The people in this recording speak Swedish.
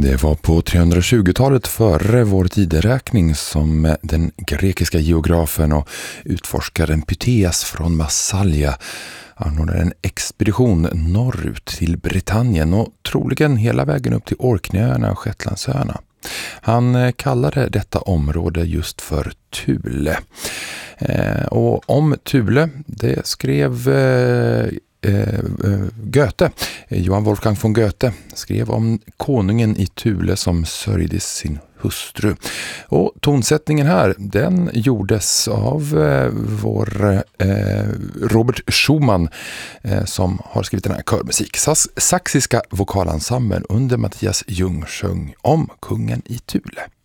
Det var på 320-talet före vår tideräkning som den grekiska geografen och utforskaren Pytheas från Massalia anordnade en expedition norrut till Britannien och troligen hela vägen upp till Orkneyöarna och Shetlandsöarna. Han kallade detta område just för Thule. Och om Thule, det skrev Goethe, Johann Wolfgang von Goethe, skrev om konungen i Thule som sörjde sin hustru. Och tonsättningen här, den gjordes av vår Robert Schumann som har skrivit den här körmusik. Saxiska vokalensemblen under Mattias Ljung sjöng om kungen i Thule.